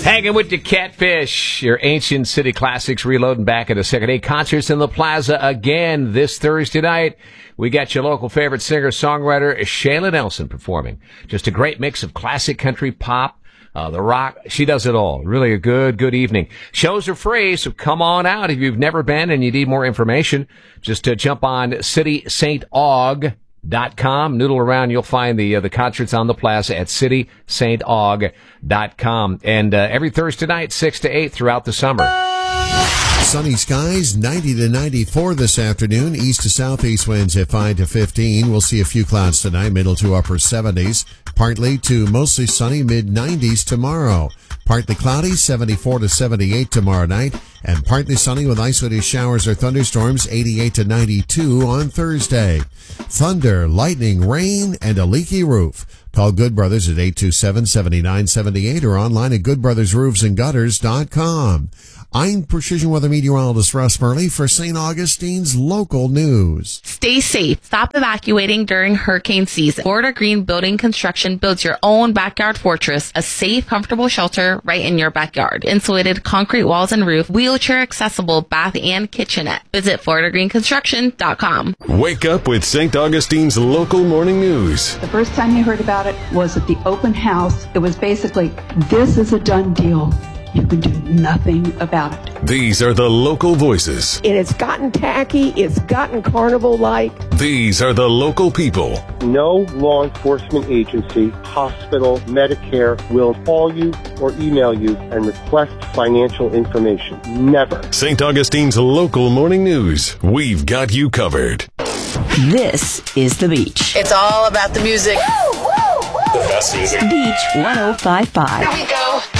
Hanging with the Catfish, your ancient city classics reloading back in a second. Hey, concerts in the Plaza again this Thursday night. We got your local favorite singer-songwriter, Shayla Nelson, performing. Just a great mix of classic country, pop, the rock. She does it all. Really a good evening. Shows are free, so come on out. If you've never been and you need more information, just jump on citysaintaug.com. Noodle around, you'll find the concerts on the Plaza at citysaintaug.com. And every Thursday night, 6 to 8 throughout the summer. Sunny skies, 90 to 94 this afternoon. East to southeast winds at 5 to 15. We'll see a few clouds tonight, middle to upper 70s. Partly to mostly sunny, mid-90s tomorrow. Partly cloudy, 74 to 78 tomorrow night. And partly sunny with isolated showers or thunderstorms, 88 to 92 on Thursday. Thunder, lightning, rain, and a leaky roof. Call Good Brothers at 827-7978 or online at goodbrothersroofsandgutters.com. I'm Precision Weather Meteorologist Russ Murley for St. Augustine's local news. Stay safe. Stop evacuating during hurricane season. Florida Green Building Construction builds your own backyard fortress, a safe, comfortable shelter right in your backyard. Insulated concrete walls and roof, wheelchair accessible bath and kitchenette. Visit FloridaGreenConstruction.com. Wake up with St. Augustine's local morning news. The first time you heard about it was at the open house. It was basically, this is a done deal. You can do nothing about it. These are the local voices. It has gotten tacky. It's gotten carnival-like. These are the local people. No law enforcement agency, hospital, Medicare will call you or email you and request financial information. Never. St. Augustine's local morning news. We've got you covered. This is The Beach. It's all about the music. The best music. Beach 105.5. Here we go.